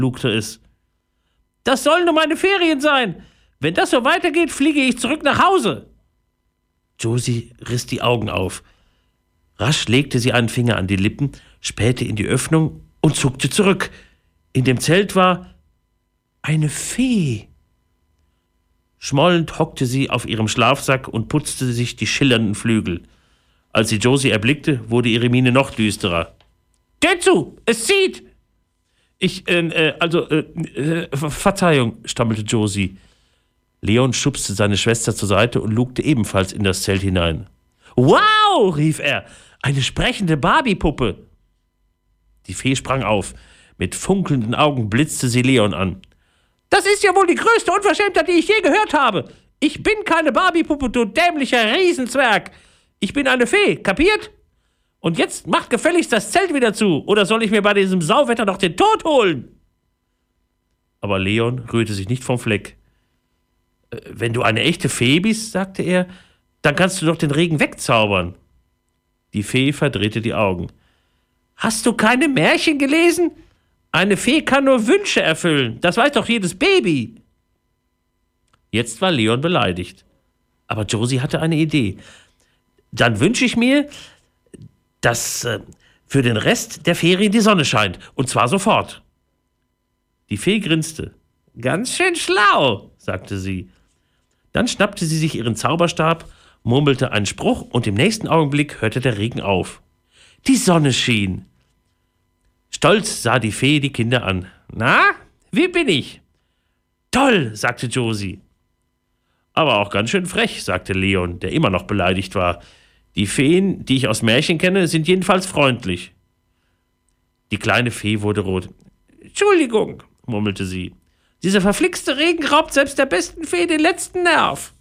lugte es. »Das sollen nur meine Ferien sein. Wenn das so weitergeht, fliege ich zurück nach Hause.« Josie riss die Augen auf. Rasch legte sie einen Finger an die Lippen, spähte in die Öffnung und zuckte zurück. In dem Zelt war eine Fee. Schmollend hockte sie auf ihrem Schlafsack und putzte sich die schillernden Flügel. Als sie Josie erblickte, wurde ihre Miene noch düsterer. »Tür zu! Es zieht!« Verzeihung«, stammelte Josie. Leon schubste seine Schwester zur Seite und lugte ebenfalls in das Zelt hinein. »Wow«, rief er, »eine sprechende Barbie-Puppe!« Die Fee sprang auf. Mit funkelnden Augen blitzte sie Leon an. »Das ist ja wohl die größte Unverschämtheit, die ich je gehört habe! Ich bin keine Barbie-Puppe, du dämlicher Riesenzwerg! Ich bin eine Fee, kapiert? Und jetzt macht gefälligst das Zelt wieder zu, oder soll ich mir bei diesem Sauwetter noch den Tod holen?« Aber Leon rührte sich nicht vom Fleck. »Wenn du eine echte Fee bist«, sagte er, »dann kannst du doch den Regen wegzaubern.« Die Fee verdrehte die Augen. »Hast du keine Märchen gelesen? Eine Fee kann nur Wünsche erfüllen. Das weiß doch jedes Baby.« Jetzt war Leon beleidigt. Aber Josie hatte eine Idee. »Dann wünsche ich mir, dass für den Rest der Ferien die Sonne scheint. Und zwar sofort.« Die Fee grinste. »Ganz schön schlau«, sagte sie. Dann schnappte sie sich ihren Zauberstab, murmelte einen Spruch und im nächsten Augenblick hörte der Regen auf. Die Sonne schien. Stolz sah die Fee die Kinder an. »Na, wie bin ich?« »Toll«, sagte Josie. »Aber auch ganz schön frech«, sagte Leon, der immer noch beleidigt war. »Die Feen, die ich aus Märchen kenne, sind jedenfalls freundlich.« Die kleine Fee wurde rot. »Entschuldigung«, murmelte sie. »Dieser verflixte Regen raubt selbst der besten Fee den letzten Nerv.«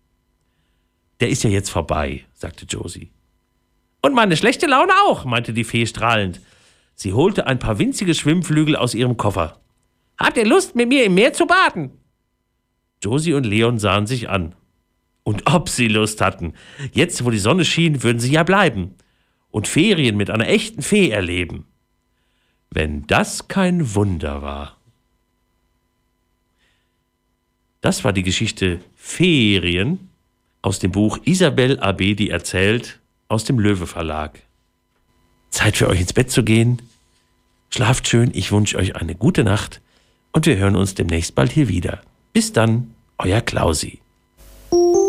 »Der ist ja jetzt vorbei«, sagte Josie. »Und meine schlechte Laune auch«, meinte die Fee strahlend. Sie holte ein paar winzige Schwimmflügel aus ihrem Koffer. »Habt ihr Lust, mit mir im Meer zu baden?« Josie und Leon sahen sich an. Und ob sie Lust hatten. Jetzt, wo die Sonne schien, würden sie ja bleiben. Und Ferien mit einer echten Fee erleben. Wenn das kein Wunder war. Das war die Geschichte Ferien aus dem Buch Isabelle Abedi erzählt aus dem Löwe Verlag. Zeit für euch ins Bett zu gehen. Schlaft schön, ich wünsche euch eine gute Nacht und wir hören uns demnächst bald hier wieder. Bis dann, euer Klausi.